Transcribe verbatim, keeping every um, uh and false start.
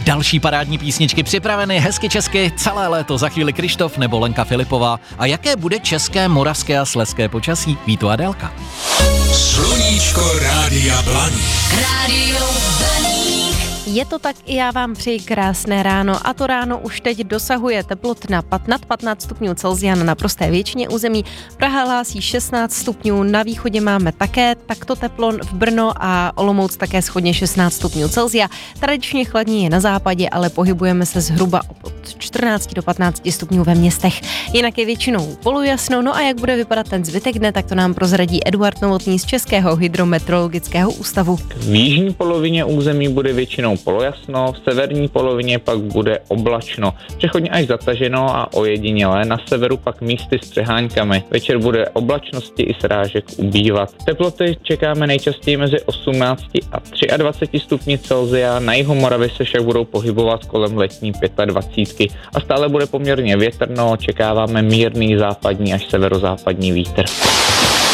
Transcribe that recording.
Další parádní písničky připraveny hezky česky, celé léto za chvíli Krištof nebo Lenka Filipová. A jaké bude české, moravské a slezské počasí? Ví to Adélka. Sluníčko Rádia Blaník. Rádio Blaník. Je to tak, i já vám přeji krásné ráno a to ráno už teď dosahuje teplot na nad patnáct stupňů Celsia na naprosté většině území. Praha hlásí šestnáct stupňů, na východě máme také takto teplo, v Brno a Olomouc také shodně šestnáct stupňů Celsia. Tradičně chladní je na západě, ale pohybujeme se zhruba od čtrnáct do patnáct stupňů ve městech. Jinak je většinou polojasno, no a jak bude vypadat ten zbytek dne, tak to nám prozradí Eduard Novotný z Českého hydrometeorologického ústavu. V jižní polovině území bude většinou polojasno, v severní polovině pak bude oblačno, přechodně až zataženo a ojedinělé, na severu pak místy s přeháňkami. Večer bude oblačnosti i srážek ubývat. Teploty čekáme nejčastěji mezi osmnáct a dvacet tři stupni Celsia, na jihu Moravy se však budou pohybovat kolem letní dvacet pět a stále bude poměrně větrno, očekáváme mírný západní až severozápadní vítr.